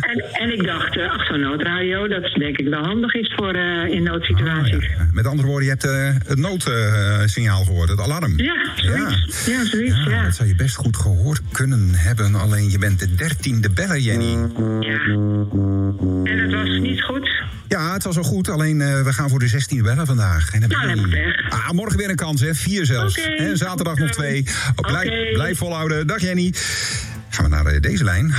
En ik dacht, zo'n noodradio, dat is denk ik wel handig is voor in noodsituaties. Oh, ja. Met andere woorden, je hebt het noodsignaal gehoord, het alarm. Ja, zoiets. Ja, zoiets, ja. Dat zou je best goed gehoord kunnen hebben, alleen je bent de 13e beller, Jenny. Ja. En het was niet goed? Ja, het was wel goed, alleen we gaan voor de 16e bellen vandaag. En dan heb ik pech. Morgen weer een kans, hè? 4 zelfs. Okay. En zaterdag nog 2. Blijf volhouden. Dag Jenny. Gaan we naar deze lijn.